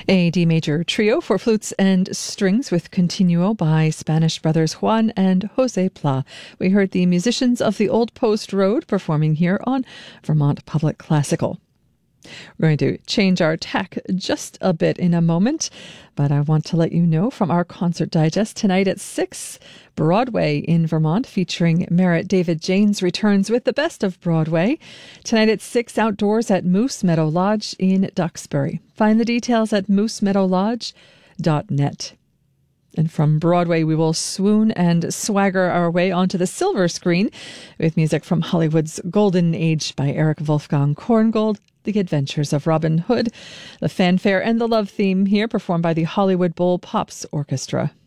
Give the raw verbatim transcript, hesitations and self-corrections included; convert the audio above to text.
A D major trio for flutes and strings with Continuo by Spanish brothers Juan and Jose Pla. We heard the musicians of the Old Post Road performing here on Vermont Public Classical. We're going to change our tack just a bit in a moment, but I want to let you know from our concert digest tonight at six, Broadway in Vermont featuring Merritt David Janes returns with the best of Broadway. Tonight at six, outdoors at Moose Meadow Lodge in Duxbury. Find the details at moose meadow lodge dot net. And from Broadway, we will swoon and swagger our way onto the silver screen with music from Hollywood's Golden Age by Eric Wolfgang Korngold, The Adventures of Robin Hood, the fanfare and the love theme here performed by the Hollywood Bowl Pops Orchestra.